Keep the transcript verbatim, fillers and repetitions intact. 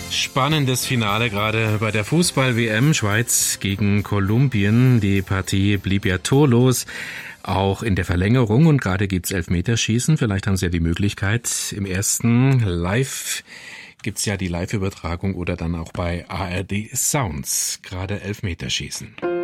Spannendes Finale gerade bei der Fußball-W M. Schweiz gegen Kolumbien. Die Partie blieb ja torlos, auch in der Verlängerung. Und gerade gibt's Elfmeterschießen. Vielleicht haben Sie ja die Möglichkeit. Im ersten Live gibt's ja die Live-Übertragung oder dann auch bei A R D Sounds. Gerade Elfmeterschießen.